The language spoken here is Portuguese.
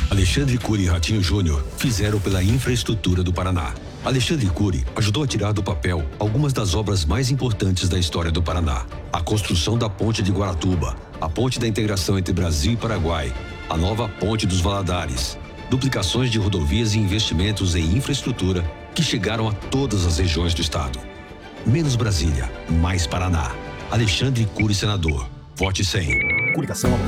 Alexandre Cury e Ratinho Júnior fizeram pela infraestrutura do Paraná. Alexandre Cury ajudou a tirar do papel algumas das obras mais importantes da história do Paraná. A construção da Ponte de Guaratuba, a Ponte da Integração entre Brasil e Paraguai, a nova Ponte dos Valadares, duplicações de rodovias e investimentos em infraestrutura que chegaram a todas as regiões do estado. Menos Brasília, mais Paraná. Alexandre Cury, senador. Vote 100. Coligação